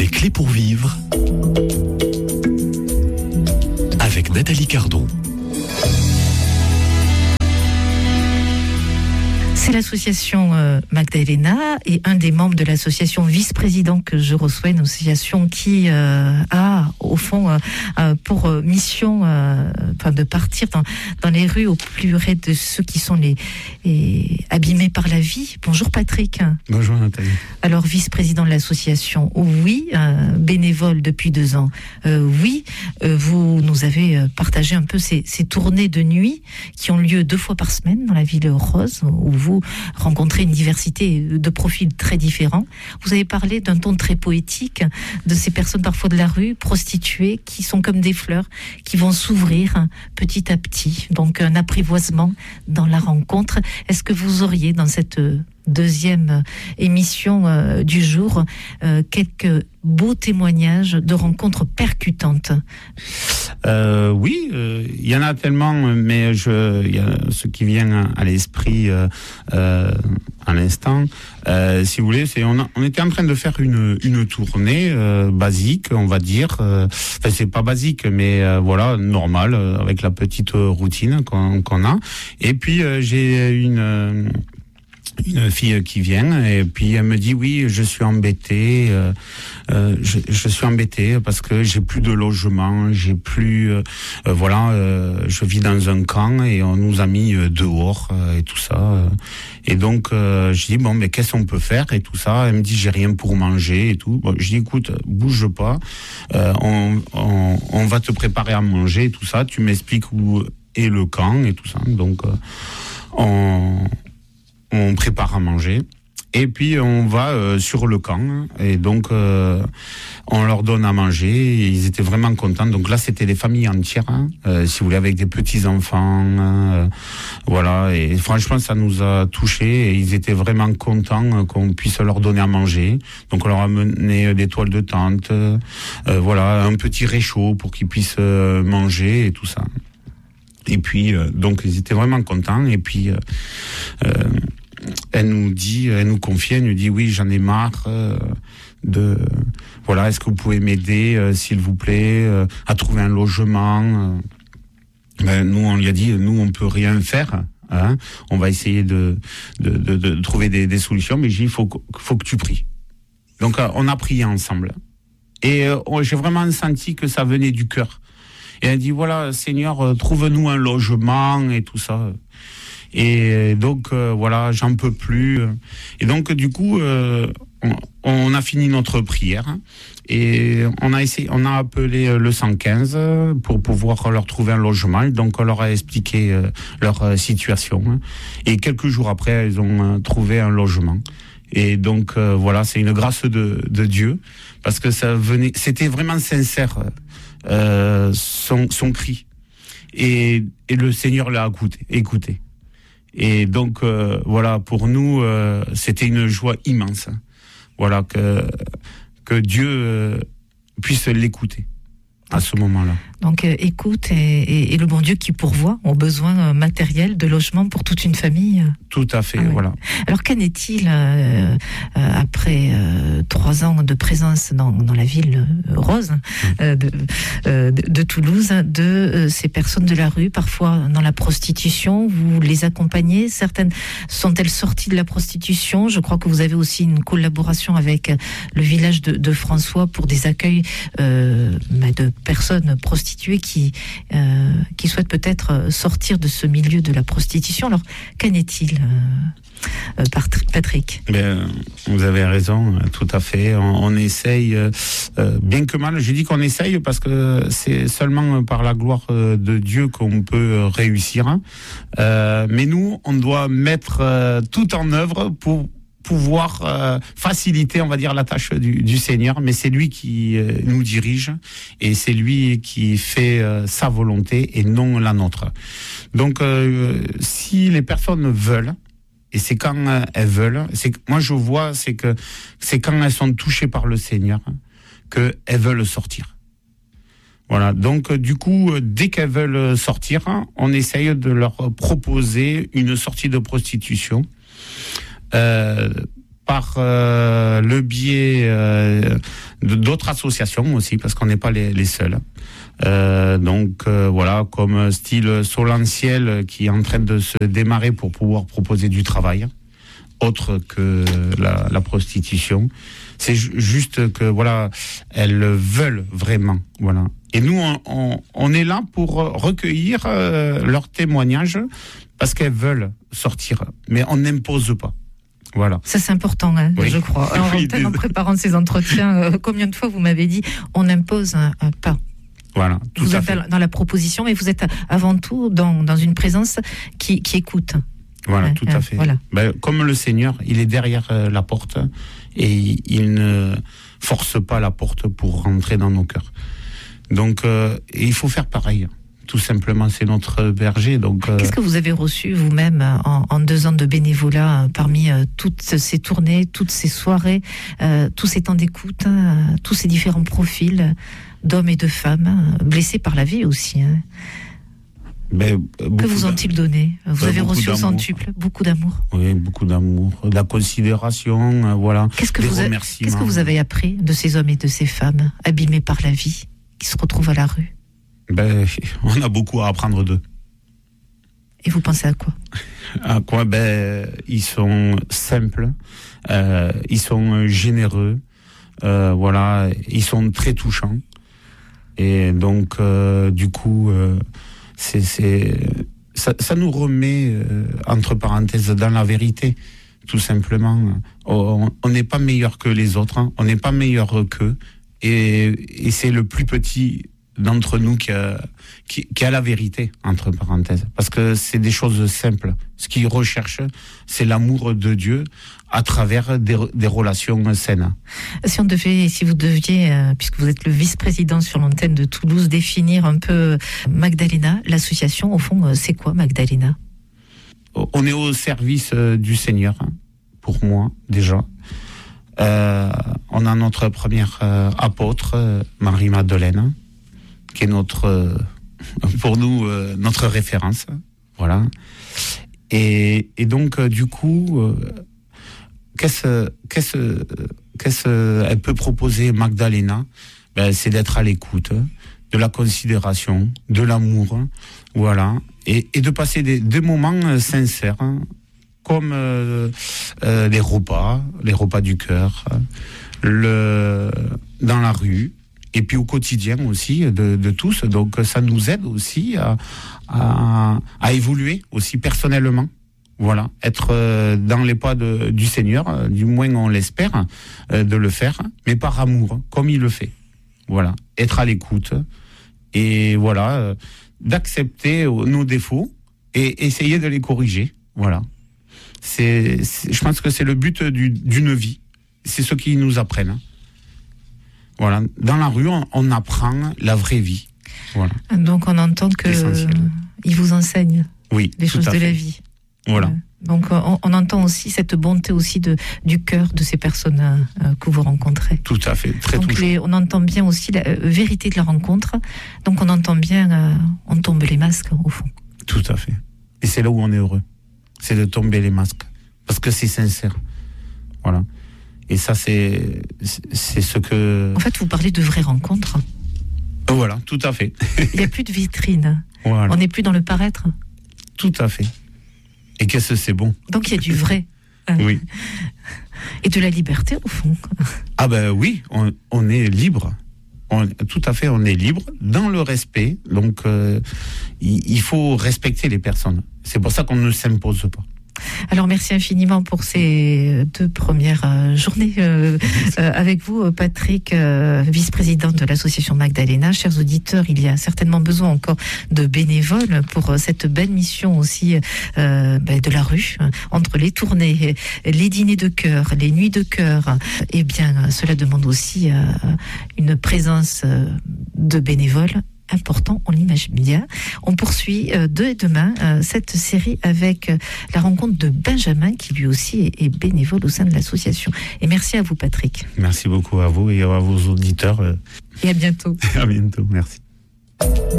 Des clés pour vivre avec Nathalie Cardon. C'est l'association Magdalena et un des membres de l'association vice-président que je reçois, une association qui a au fond pour mission de partir dans les rues au plus près de ceux qui sont les abîmés par la vie. Bonjour Patrick. Bonjour Nathalie. Alors vice-président de l'association, oui, bénévole depuis 2 ans, oui, vous nous avez partagé un peu ces tournées de nuit qui ont lieu 2 fois par semaine dans la ville rose, où vous rencontrez une diversité de profils très différents. Vous avez parlé d'un ton très poétique de ces personnes parfois de la rue, prostituées, qui sont comme des fleurs, qui vont s'ouvrir petit à petit. Donc un apprivoisement dans la rencontre. Est-ce que vous auriez dans cette deuxième émission du jour quelques beaux témoignages de rencontres percutantes? Oui, il y en a tellement, mais il y a ce qui vient à l'esprit à l'instant. Si vous voulez, on était en train de faire une tournée basique, on va dire. Enfin, c'est pas basique, mais voilà, normal, avec la petite routine qu'on a. Et puis j'ai une fille qui vient et puis elle me dit oui, je suis embêtée, je suis embêtée parce que j'ai plus de logement, j'ai plus je vis dans un camp et on nous a mis dehors et tout ça, et donc je dis bon mais qu'est-ce qu'on peut faire et tout ça. Elle me dit j'ai rien pour manger et tout. Bon, je dis écoute, bouge pas, on va te préparer à manger et tout ça, tu m'expliques où est le camp et tout ça. Donc on prépare à manger et puis on va sur le camp et donc on leur donne à manger et ils étaient vraiment contents. Donc là c'était des familles entières, si vous voulez, avec des petits enfants, voilà, et franchement ça nous a touchés et ils étaient vraiment contents qu'on puisse leur donner à manger. Donc on leur a amené des toiles de tente, voilà, un petit réchaud pour qu'ils puissent manger et tout ça. Et puis donc ils étaient vraiment contents et puis elle nous confie, elle nous dit oui, j'en ai marre voilà, est-ce que vous pouvez m'aider s'il vous plaît à trouver un logement. Nous on lui a dit nous on peut rien faire, hein, on va essayer de trouver des solutions, mais j'ai dit faut que tu pries. Donc on a prié ensemble et j'ai vraiment senti que ça venait du cœur. Et elle dit voilà Seigneur, trouve-nous un logement et tout ça. Et donc voilà, j'en peux plus. Et donc du coup, on a fini notre prière et on a appelé le 115 pour pouvoir leur trouver un logement. Donc on leur a expliqué leur situation. Et quelques jours après, ils ont trouvé un logement. Et donc voilà, c'est une grâce de Dieu parce que c'était vraiment sincère son cri. Et le Seigneur l'a écouté. Et donc voilà, pour nous c'était une joie immense, voilà, que Dieu puisse l'écouter à ce moment-là. Donc écoute et le bon Dieu qui pourvoit aux besoins matériels de logement pour toute une famille. Tout à fait, voilà. Alors qu'en est-il après 3 ans de présence dans la ville rose de Toulouse, de ces personnes de la rue, parfois dans la prostitution? Vous les accompagnez? Certaines sont-elles sorties de la prostitution? Je crois que vous avez aussi une collaboration avec le village de François pour des accueils de personnes prostituées qui souhaitent peut-être sortir de ce milieu de la prostitution. Alors, qu'en est-il, Patrick? Vous avez raison, tout à fait. On essaye, bien que mal. Je dis qu'on essaye parce que c'est seulement par la gloire de Dieu qu'on peut réussir. Mais nous, on doit mettre tout en œuvre pour pouvoir faciliter, on va dire, la tâche du Seigneur, mais c'est lui qui nous dirige et c'est lui qui fait sa volonté et non la nôtre. Donc si les personnes veulent, et c'est quand elles veulent, moi je vois, c'est quand elles sont touchées par le Seigneur qu'elles veulent sortir. Voilà, donc du coup, dès qu'elles veulent sortir, on essaye de leur proposer une sortie de prostitution par le biais d'autres associations aussi, parce qu'on n'est pas les seuls. Voilà, comme style Solentiel qui est en train de se démarrer pour pouvoir proposer du travail autre que la prostitution. C'est juste que voilà, elles veulent vraiment, voilà. Et nous, on est là pour recueillir leurs témoignages parce qu'elles veulent sortir, mais on n'impose pas. Voilà. Ça, c'est important, hein, oui. Je crois. Alors, en préparant ces entretiens, combien de fois vous m'avez dit on n'impose pas. Voilà, tout vous à êtes fait. Dans la proposition, mais vous êtes avant tout dans une présence qui écoute. Voilà, tout à fait. Voilà. Comme le Seigneur, il est derrière la porte et il ne force pas la porte pour rentrer dans nos cœurs. Donc, il faut faire pareil. Tout simplement, c'est notre berger. Donc, qu'est-ce que vous avez reçu vous-même en 2 ans de bénévolat parmi toutes ces tournées, toutes ces soirées, tous ces temps d'écoute, tous ces différents profils d'hommes et de femmes blessés par la vie aussi, hein. Que vous ont-ils donné? Vous avez reçu au centuple beaucoup d'amour. Oui, beaucoup d'amour, de la considération, voilà. Qu'est-ce que vous avez appris de ces hommes et de ces femmes abîmés par la vie, qui se retrouvent à la rue? On a beaucoup à apprendre d'eux. Et vous pensez à quoi? À quoi? Ils sont simples, ils sont généreux, voilà, ils sont très touchants. Et donc, du coup, ça nous remet, entre parenthèses, dans la vérité, tout simplement. On n'est pas meilleur que les autres, hein. On n'est pas meilleur qu'eux. Et c'est le plus petit d'entre nous qui a la vérité, entre parenthèses. Parce que c'est des choses simples. Ce qu'ils recherchent, c'est l'amour de Dieu à travers des relations saines. Si vous deviez, puisque vous êtes le vice-président sur l'antenne de Toulouse, définir un peu Magdalena, l'association, au fond, c'est quoi Magdalena? On est au service du Seigneur, pour moi, déjà. On a notre première apôtre, Marie-Madeleine, qui est pour nous, notre référence. Voilà. Et donc, du coup, qu'est-ce elle peut proposer, Magdalena? C'est d'être à l'écoute, de la considération, de l'amour, voilà. Et de passer des moments sincères, hein, comme les repas du cœur, dans la rue, et puis au quotidien aussi de tous. Donc ça nous aide aussi à évoluer aussi personnellement. Voilà, être dans les pas du Seigneur, du moins on l'espère, de le faire, mais par amour, comme il le fait. Voilà, être à l'écoute et voilà, d'accepter nos défauts et essayer de les corriger. Voilà. Je pense que c'est le but d'une vie. C'est ce qu'ils nous apprennent. Voilà. Dans la rue, on apprend la vraie vie. Voilà. Donc on entend qu'ils vous enseignent les choses de la vie. Voilà. Donc on entend aussi cette bonté aussi du cœur de ces personnes que vous rencontrez. Tout à fait, très touchant. On entend bien aussi la vérité de la rencontre. Donc on entend bien, on tombe les masques au fond. Tout à fait. Et c'est là où on est heureux. C'est de tomber les masques. Parce que c'est sincère. Voilà. Et ça, c'est ce que... En fait, vous parlez de vraies rencontres. Voilà, tout à fait. Il n'y a plus de vitrine. Voilà. On n'est plus dans le paraître. Tout à fait. Et qu'est-ce que c'est bon. Donc il y a du vrai. Oui. Et de la liberté, au fond. Ah oui, on est libre. Tout à fait, on est libre dans le respect. Donc, il faut respecter les personnes. C'est pour ça qu'on ne s'impose pas. Alors merci infiniment pour ces 2 premières journées avec vous, Patrick, vice-président de l'association Magdalena. Chers auditeurs, il y a certainement besoin encore de bénévoles pour cette belle mission aussi de la rue, entre les tournées, les dîners de cœur, les nuits de cœur. Eh bien, cela demande aussi une présence de bénévoles important, on l'imagine bien. On poursuit demain cette série avec la rencontre de Benjamin, qui lui aussi est bénévole au sein de l'association. Et merci à vous, Patrick. Merci beaucoup à vous et à vos auditeurs. Et à bientôt. À bientôt, merci.